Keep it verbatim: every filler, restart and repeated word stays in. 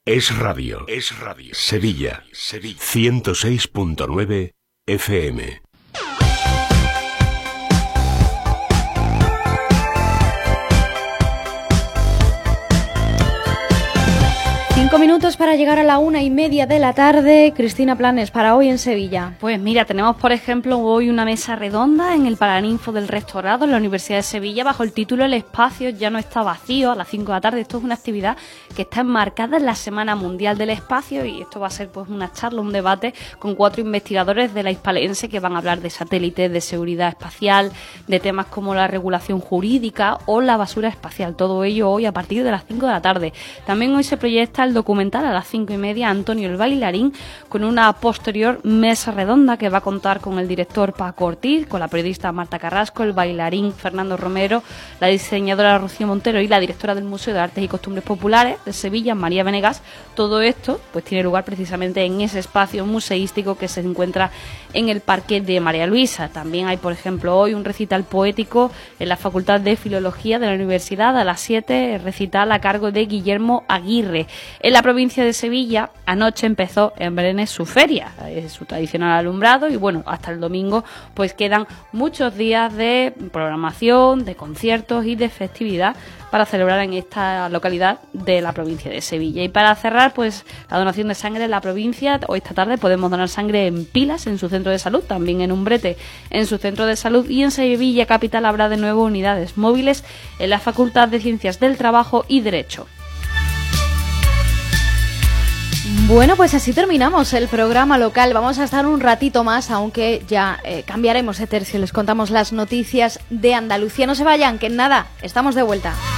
Es radio. Es radio. Sevilla. Sevilla. ciento seis punto nueve F M. Cinco minutos para llegar a la una y media de la tarde. Cristina, planes para hoy en Sevilla. Pues mira, tenemos por ejemplo hoy una mesa redonda en el Paraninfo del Rectorado en la Universidad de Sevilla bajo el título El espacio ya no está vacío, a las cinco de la tarde. Esto es una actividad que está enmarcada en la Semana Mundial del Espacio y esto va a ser pues una charla, un debate con cuatro investigadores de la Hispalense que van a hablar de satélites, de seguridad espacial, de temas como la regulación jurídica o la basura espacial. Todo ello hoy a partir de las cinco de la tarde. También hoy se proyecta el documental a las cinco y media Antonio el Bailarín, con una posterior mesa redonda que va a contar con el director Paco Ortiz, con la periodista Marta Carrasco, el bailarín Fernando Romero, la diseñadora Rocío Montero y la directora del Museo de Artes y Costumbres Populares de Sevilla, María Venegas. Todo esto pues tiene lugar precisamente en ese espacio museístico que se encuentra en el Parque de María Luisa. También hay, por ejemplo, hoy un recital poético en la Facultad de Filología de la Universidad a las siete, recital a cargo de Guillermo Aguirre. En la provincia de Sevilla, anoche empezó en Brenes su feria, es su tradicional alumbrado y bueno, hasta el domingo pues quedan muchos días de programación, de conciertos y de festividad para celebrar en esta localidad de la provincia de Sevilla. Y para cerrar, pues la donación de sangre en la provincia. Hoy esta tarde podemos donar sangre en Pilas, en su centro de salud, también en Umbrete, en su centro de salud, y en Sevilla capital habrá de nuevo unidades móviles en la Facultad de Ciencias del Trabajo y Derecho. Bueno, pues así terminamos el programa local. Vamos a estar un ratito más, aunque ya eh, cambiaremos de tercio. Les contamos las noticias de Andalucía. No se vayan, que en nada, estamos de vuelta.